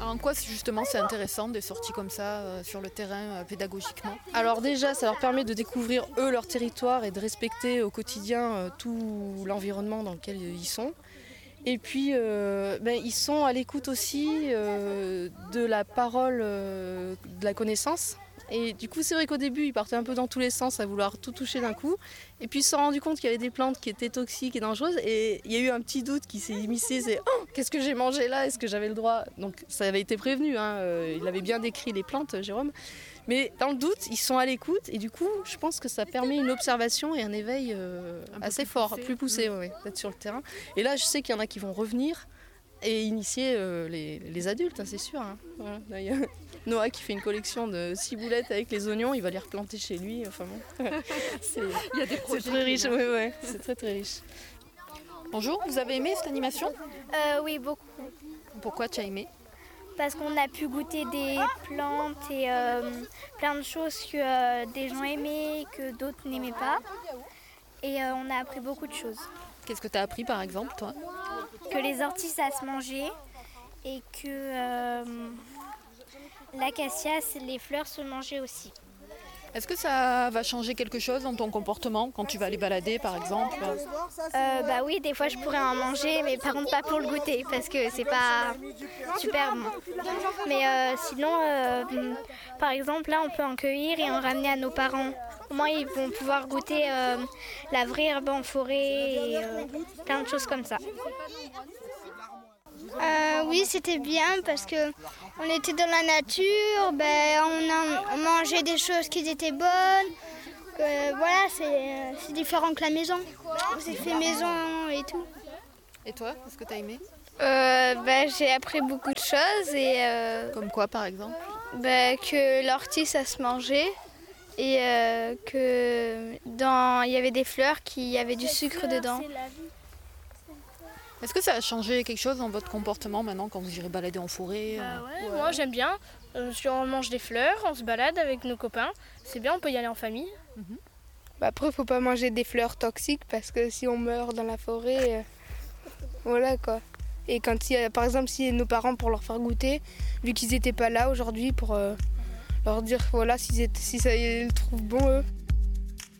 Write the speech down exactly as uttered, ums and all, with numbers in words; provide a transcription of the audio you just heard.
En quoi justement c'est intéressant des sorties comme ça euh, sur le terrain euh, pédagogiquement? Alors déjà, ça leur permet de découvrir eux leur territoire et de respecter au quotidien euh, tout l'environnement dans lequel ils sont. Et puis, euh, ben, ils sont à l'écoute aussi euh, de la parole, euh, de la connaissance. Et du coup, c'est vrai qu'au début, ils partaient un peu dans tous les sens à vouloir tout toucher d'un coup. Et puis, ils se sont rendus compte qu'il y avait des plantes qui étaient toxiques et dangereuses. Et il y a eu un petit doute qui s'est immiscé, c'est oh, qu'est-ce que j'ai mangé là? Est-ce que j'avais le droit? Donc, ça avait été prévenu, hein. euh, il avait bien décrit les plantes, Jérôme. Mais dans le doute, ils sont à l'écoute. Et du coup, je pense que ça permet une observation et un éveil euh, un assez plus fort, poussé. plus poussé, mmh. ouais, d'être sur le terrain. Et là, je sais qu'il y en a qui vont revenir et initier euh, les, les adultes, hein, c'est sûr. Hein. Voilà. Là, il y a Noah qui fait une collection de ciboulettes avec les oignons, il va les replanter chez lui. Enfin bon. c'est, il y a des projets. C'est très riche, oui, ouais, c'est très très riche. Bonjour, vous avez aimé cette animation? euh, Oui, beaucoup. Pourquoi tu as aimé? Parce qu'on a pu goûter des plantes et euh, plein de choses que euh, des gens aimaient et que d'autres n'aimaient pas. Et euh, on a appris beaucoup de choses. Qu'est-ce que tu as appris par exemple, toi? Que les orties, ça se mangeait et que euh, l'acacia, les fleurs se mangeaient aussi. Est-ce que ça va changer quelque chose dans ton comportement quand tu vas aller balader par exemple? euh, Bah oui, des fois je pourrais en manger, mais par contre pas pour le goûter parce que c'est pas super bon. Mais euh, sinon, euh, par exemple là on peut en cueillir et en ramener à nos parents. Au moins ils vont pouvoir goûter euh, la vraie herbe en forêt et euh, plein de choses comme ça. Euh, oui, c'était bien parce que on était dans la nature, ben, on, a, on mangeait des choses qui étaient bonnes. Euh, voilà, c'est, c'est différent que la maison. C'est fait maison et tout. Et toi, est-ce que tu as aimé? euh, ben, J'ai appris beaucoup de choses. Et, euh, Comme quoi par exemple? ben, que l'ortie ça se mangeait et euh, que dans il y avait des fleurs qui avaient du sucre dedans. Est-ce que ça a changé quelque chose dans votre comportement maintenant quand vous irez balader en forêt? Bah ouais, ouais. Moi j'aime bien. Euh, on mange des fleurs, on se balade avec nos copains. C'est bien, on peut y aller en famille. Mm-hmm. Bah après, il ne faut pas manger des fleurs toxiques parce que si on meurt dans la forêt, euh, voilà quoi. Et quand il y a, par exemple, si nos parents pour leur faire goûter, vu qu'ils n'étaient pas là aujourd'hui, pour euh, leur dire voilà si, si ça, ils le trouvent bon eux.